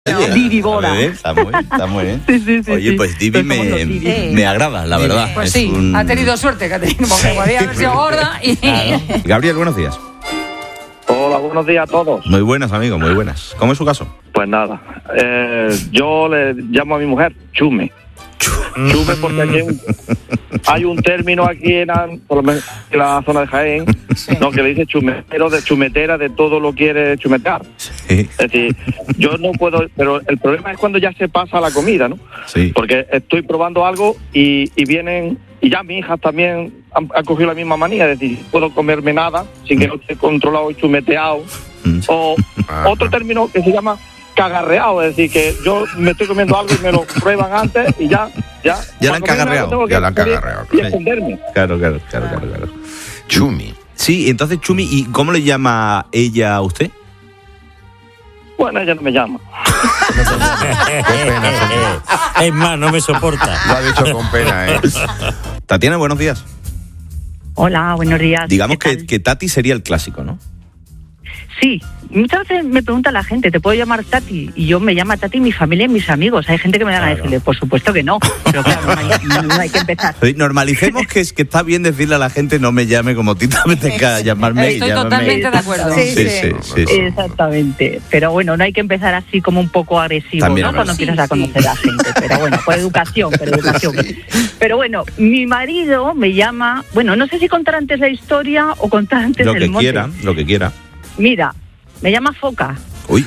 Divi Bora. Está muy bien. Sí. Oye, pues Divi me agrada, la verdad. Pues sí, ha tenido suerte, Caterina, porque podía haber sido gorda y... Gabriel, buenos días. Hola, buenos días a todos. Muy buenas, amigo, muy buenas. ¿Cómo es su caso? Pues nada, yo le llamo a mi mujer Chume. Chume porque aquí hay un término aquí por lo menos en la zona de Jaén, no, que le dice chumetero, de chumetera, de todo lo quiere chumetear. Sí. Es decir, yo no puedo, pero el problema es cuando ya se pasa la comida, ¿no? Sí. Porque estoy probando algo y vienen, y ya mis hijas también han cogido la misma manía, es decir, puedo comerme nada sin que no esté controlado y chumeteado. O otro término que se llama cagarreado, es decir, que yo me estoy comiendo algo y me lo prueban antes y ya la han cagarreado. Ya la han cagarreado. Y esconderme. Claro. Chumi. Sí, entonces Chumi, ¿y cómo le llama ella a usted? Bueno, ella no me llama. Qué pena, señor. Es más, no me soporta. Lo ha dicho con pena, ¿eh? Tatiana, buenos días. Hola, buenos días. Digamos ¿Qué tal? que Tati sería el clásico, ¿no? Sí, muchas veces me pregunta la gente, ¿te puedo llamar Tati? Y yo me llamo Tati, mi familia y mis amigos. Hay gente que me van a decirle, por supuesto que no, pero claro, no hay que empezar. Normalicemos que está bien decirle a la gente no me llame como Tita, me tenga que llamarme. Estoy llámame. totalmente de acuerdo. Sí. Exactamente, pero bueno, no hay que empezar así como un poco agresivo, También, ¿no? Cuando sí, empiezas a conocer a la gente, pero bueno, por educación. Pero bueno, mi marido me llama, bueno, no sé si contar antes la historia o contar antes Lo el que mote. lo que quiera. Mira, me llama Foca. Uy.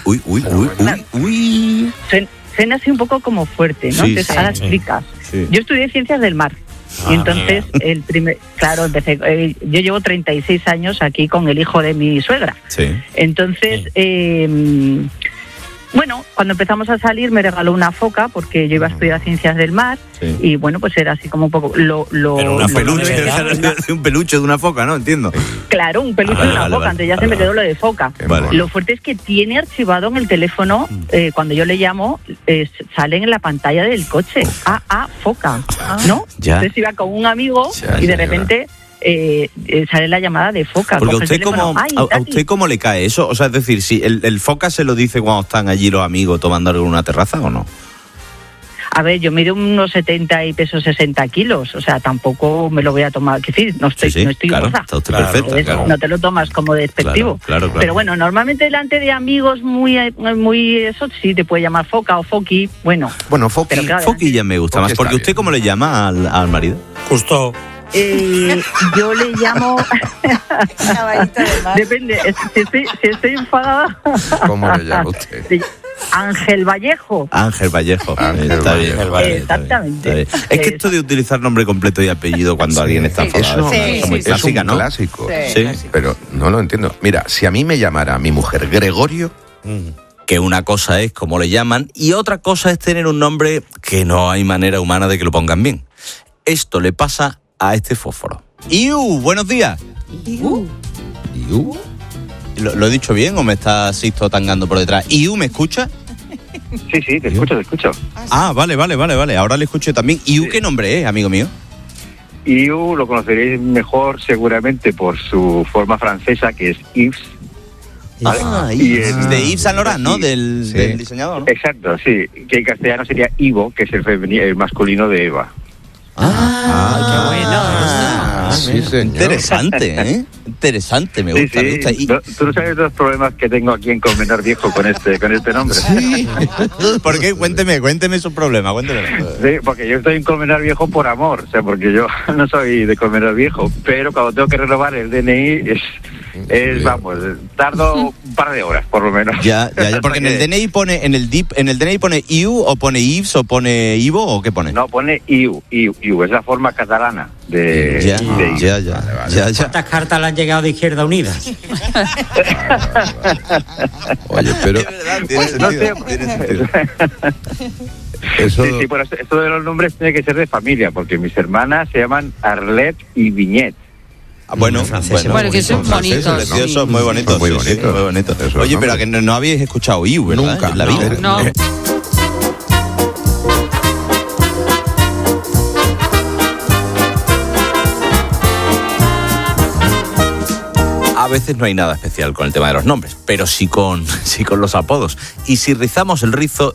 Suena así un poco como fuerte, ¿no? Sí, Entonces, sí, ahora sí. explicas. Sí. Yo estudié Ciencias del Mar. Y entonces, empecé, yo llevo 36 años aquí con el hijo de mi suegra. Sí. Entonces, bueno, cuando empezamos a salir me regaló una foca porque yo iba a estudiar Ciencias del Mar. Sí. Y bueno, pues era así como un poco... Pero una Un peluche de una foca, ¿no? Entiendo. Claro, un peluche de una foca, antes ya se me quedó lo de foca. Vale. Lo fuerte es que tiene archivado en el teléfono, cuando yo le llamo, sale en la pantalla del coche, foca, ¿no? Ya. Entonces iba con un amigo Ya, y de señora. repente sale la llamada de foca. Porque a coge el usted, teléfono, "Ay, ¿a Tati". usted cómo le cae eso? O sea, es decir, si el foca se lo dice cuando están allí los amigos tomando algo en una terraza o no. A ver, yo mido unos 70 y peso 60 kilos, o sea, tampoco me lo voy a tomar, que sí, no estoy claro, gorda. está usted Claro, perfecta, Entonces, claro. no te lo tomas como despectivo. Claro. Pero bueno, normalmente delante de amigos muy eso sí te puede llamar foca o foqui, bueno. Bueno, Foki. Pero claro, Foquilla me gusta Foqui más. está Porque bien. usted, ¿cómo le llama al marido? Justo. Yo le llamo... Caballito de mar. Depende, si estoy enfadada... ¿Cómo le llama usted? Ángel Vallejo. Ángel Vallejo. Ángel Está bien. Vallejo. Exactamente. Está bien. Es que esto de utilizar nombre completo y apellido cuando alguien está enfadado Sí, es una cosa muy sí, clásica, es un ¿no? clásico. Sí. Pero no lo entiendo. Mira, si a mí me llamara mi mujer Gregorio, Que una cosa es cómo le llaman y otra cosa es tener un nombre que no hay manera humana de que lo pongan bien. Esto le pasa a este fósforo. ¡Iu! ¡Buenos días! ¿Iu? ¿Lo he dicho bien o me está Sisto tangando por detrás? ¿Iu me escucha? Sí, te escucho. Ah, vale. Ahora le escucho también. ¿Iu qué nombre es, amigo mío? Iu lo conoceréis mejor seguramente por su forma francesa, que es Yves. ¿vale? Y de Yves Saint Laurent, ¿no? Sí. Del diseñador, ¿no? Exacto, sí. Que en castellano sería Ivo, que es el masculino de Eva. qué bueno. sí, señor. Interesante, ¿eh? Interesante, me gusta, me gusta. Y- No, tú no sabes los problemas que tengo aquí en Colmenar Viejo con este nombre. ¿Por qué? Cuénteme su problema, cuénteme. Sí, porque yo estoy en Colmenar Viejo por amor, o sea, porque yo no soy de Colmenar Viejo, pero cuando tengo que renovar el DNI vamos, tardo un par de horas por lo menos. Ya, porque en el DNI pone, en el DNI pone Iu o pone Yves o pone Ivo o qué pone. No, pone Iu, es la forma catalana de Iu. Ya. ¿Cuántas cartas le han llegado de Izquierda Unida? Oye, pero Pues no sé. eso... Sí, bueno, esto de los nombres tiene que ser de familia, porque mis hermanas se llaman Arlette y Viñet. Bueno, Bueno, que son bonitos. preciosos, muy bonitos. Muy sí, bonitos. muy bonitos. Esos Oye, pero nombres. a que no habéis escuchado Iu, ¿verdad? Nunca. En la vida. No. a veces no hay nada especial con el tema de los nombres, pero sí con los apodos. Y si rizamos el rizo